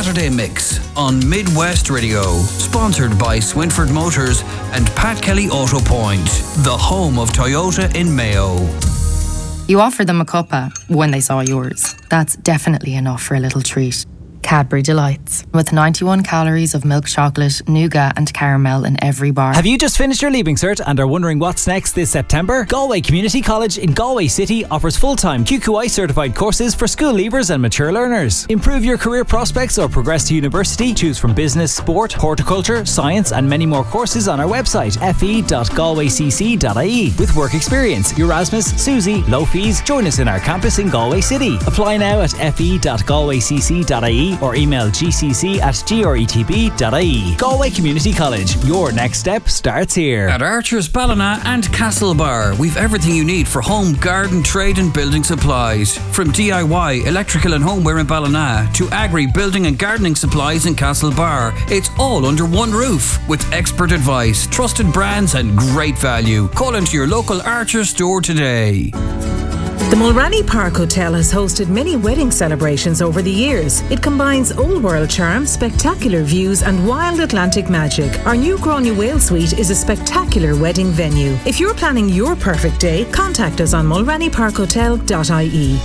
Saturday Mix on Midwest Radio. Sponsored by Swinford Motors and Pat Kelly Auto Point, the home of Toyota in Mayo. You offered them a cuppa when they saw yours. That's definitely enough for a little treat. Cadbury Delights, with 91 calories of milk chocolate, nougat and caramel in every bar. Have you just finished your Leaving Cert and are wondering what's next this September? Galway Community College in Galway City offers full-time QQI certified courses for school leavers and mature learners. Improve your career prospects or progress to university. Choose from business, sport, horticulture, science and many more courses on our website fe.galwaycc.ie. With work experience, Erasmus, Susie, low fees. Join us in our campus in Galway City. Apply now at fe.galwaycc.ie or email gcc@gretb.ie. Galway Community College. Your next step starts here. At Archers, Ballina and Castlebar, we've everything you need for home, garden, trade and building supplies. From DIY, electrical and homeware in Ballina to agri, building and gardening supplies in Castlebar. It's all under one roof with expert advice, trusted brands and great value. Call into your local Archers store today. The Mulranny Park Hotel has hosted many wedding celebrations over the years. It combines old world charm, spectacular views and wild Atlantic magic. Our new Gráinne Whale Suite is a spectacular wedding venue. If you're planning your perfect day, contact us on mulrannyparkhotel.ie.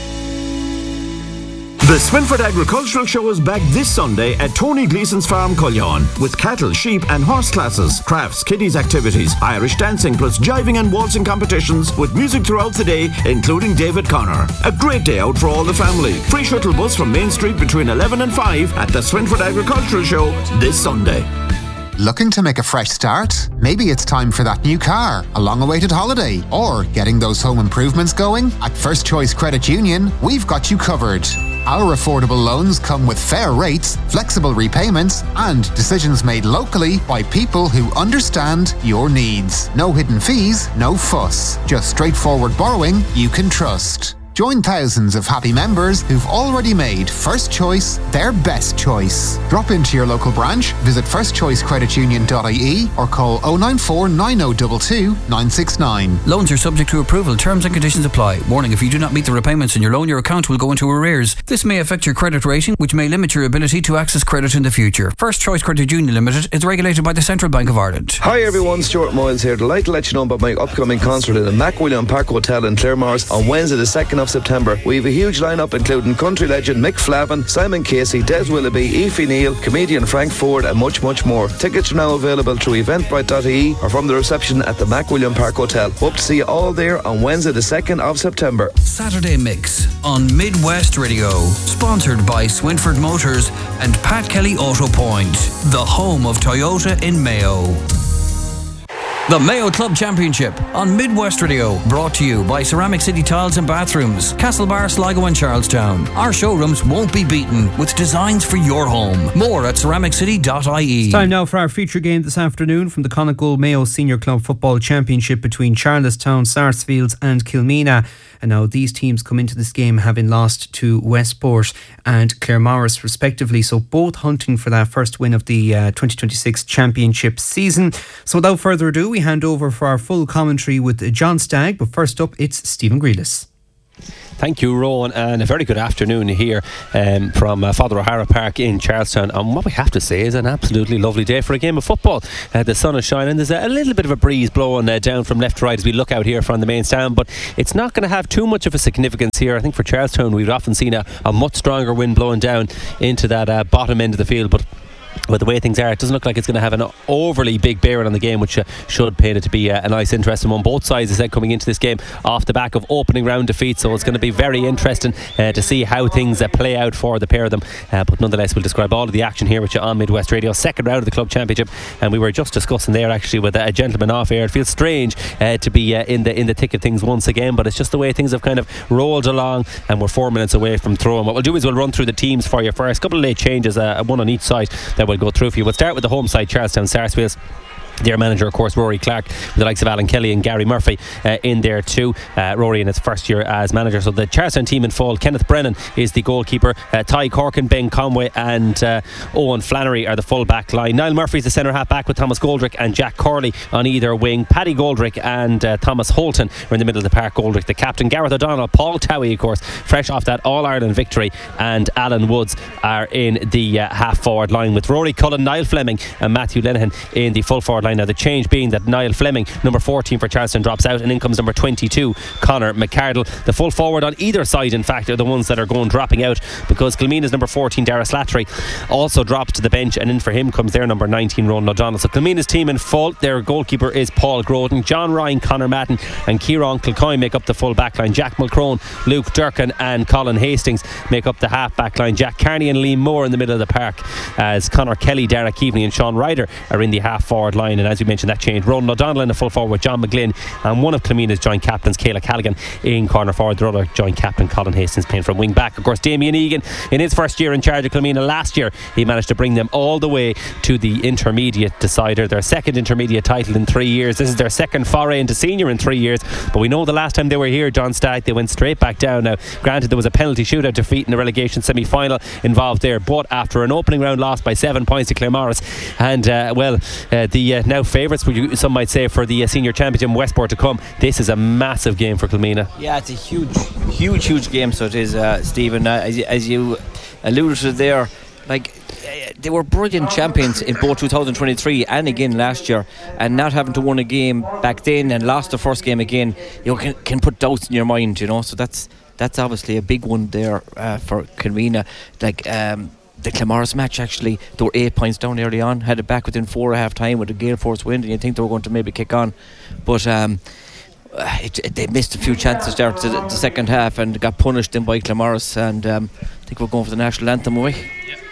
The Swinford Agricultural Show is back this Sunday at Tony Gleeson's Farm, Cullion, with cattle, sheep and horse classes, crafts, kiddies activities, Irish dancing plus jiving and waltzing competitions with music throughout the day, including David Connor. A great day out for all the family. Free shuttle bus from Main Street between 11 and 5 at the Swinford Agricultural Show this Sunday. Looking to make a fresh start? Maybe it's time for that new car, a long-awaited holiday, or getting those home improvements going? At First Choice Credit Union, we've got you covered. Our affordable loans come with fair rates, flexible repayments, and decisions made locally by people who understand your needs. No hidden fees, no fuss. Just straightforward borrowing you can trust. Join thousands of happy members who've already made First Choice their best choice. Drop into your local branch, visit firstchoicecreditunion.ie or call 094 9022 969. Loans are subject to approval. Terms and conditions apply. Warning, if you do not meet the repayments in your loan, your account will go into arrears. This may affect your credit rating, which may limit your ability to access credit in the future. First Choice Credit Union Limited is regulated by the Central Bank of Ireland. Hi everyone, Stuart Moyles here. Delighted to let you know about my upcoming concert in the MacWilliam Park Hotel in Claremorris on Wednesday the 2nd of September. We have a huge lineup including country legend Mick Flavin, Simon Casey, Des Willoughby, Aoife Neal, comedian Frank Ford and much more. Tickets are now available through eventbrite.ie or from the reception at the MacWilliam Park Hotel. Hope to see you all there on Wednesday the 2nd of September. Saturday Mix on Midwest Radio. Sponsored by Swinford Motors and Pat Kelly Auto Point, the home of Toyota in Mayo. The Mayo Club Championship on Midwest Radio, brought to you by Ceramic City Tiles and Bathrooms, Castlebar, Sligo and Charlestown. Our showrooms won't be beaten with designs for your home. More at ceramiccity.ie. It's time now for our feature game this afternoon from the Connacht Mayo Senior Club Football Championship between Charlestown, Sarsfields and Kilmena. And now these teams come into this game having lost to Westport and Claremorris respectively, so both hunting for that first win of the 2026 championship season. So without further ado, we hand over for our full commentary with John Stagg, but first up it's Stephen Grealis. Thank you, Rowan, and a very good afternoon here from Father O'Hara Park in Charlestown. And what we have to say is an absolutely lovely day for a game of football. The sun is shining. There's a little bit of a breeze blowing down from left to right as we look out here from the main stand, but it's not going to have too much of a significance here. I think for Charlestown we've often seen a much stronger wind blowing down into that bottom end of the field, but with the way things are, it doesn't look like it's going to have an overly big bearing on the game, which should paint it to be a nice, interesting one. Both sides, as I said, coming into this game off the back of opening round defeats, so it's going to be very interesting to see how things play out for the pair of them. But nonetheless, we'll describe all of the action here with you on Midwest Radio. Second round of the club championship, and we were just discussing there actually with a gentleman off air. It feels strange to be in the thick of things once again, but it's just the way things have kind of rolled along, and we're 4 minutes away from throwing. What we'll do is we'll run through the teams for you first. A couple of late changes, one on each side that we'll go through for you. We'll start with the home side, Charlestown Sarsfields. Their manager, of course, Rory Clark, with the likes of Alan Kelly and Gary Murphy in there too. Rory in his first year as manager. So the Charlestown team in full. Kenneth Brennan is the goalkeeper. Ty Corkin, Ben Conway and Owen Flannery are the full back line. Niall Murphy is the centre half back with Thomas Goldrick and Jack Corley on either wing. Paddy Goldrick and Thomas Holton are in the middle of the park. Goldrick the captain. Gareth O'Donnell, Paul Towie, of course, fresh off that All-Ireland victory, and Alan Woods are in the half forward line with Rory Cullen, Niall Fleming and Matthew Lenihan in the full forward line. Now the change being that Niall Fleming, number 14 for Charleston, drops out and in comes number 22 Conor McCardle. The full forward on either side, in fact, are the ones that are dropping out, because Kilmeena's number 14 Dara Slattery also drops to the bench, and in for him comes their number 19 Ronan O'Donnell. So Kilmeena's team in full. Their goalkeeper is Paul Groden. John Ryan, Conor Madden and Kieran Kilcoy make up the full back line. Jack Mulcrone, Luke Durkin and Colin Hastings make up the half back line. Jack Carney and Liam Moore in the middle of the park, as Conor Kelly, Dara Keaveney and Sean Ryder are in the half forward line. And as we mentioned, that change, Ronan O'Donnell in the full forward, John McGlynn, and one of Kilmeena's joint captains, Kayla Callaghan, in corner forward. The other joint captain, Colin Hastings, playing from wing back. Of course, Damien Egan, in his first year in charge of Kilmeena last year, he managed to bring them all the way to the intermediate decider, their second intermediate title in 3 years. This is their second foray into senior in 3 years, but we know the last time they were here, John Stagg, they went straight back down. Now granted, there was a penalty shootout defeat in the relegation semi-final involved there, but after an opening round loss by 7 points to Claremorris, and the now favourites, some might say, for the senior championship Westport to come, this is a massive game for Kilmeena. Yeah, it's a huge game. So it is, Stephen, as you alluded to there, like, they were brilliant champions in both 2023 and again last year, and not having to win a game back then and lost the first game again, can put doubts in your mind, so that's obviously a big one there for Kilmeena. Like the Claremorris match, actually, they were 8 points down early on, had it back within 4 at half time with a gale force wind, and you think they were going to maybe kick on, but they missed a few chances there to the second half and got punished then by Claremorris, and I think we're going for the national anthem, are we?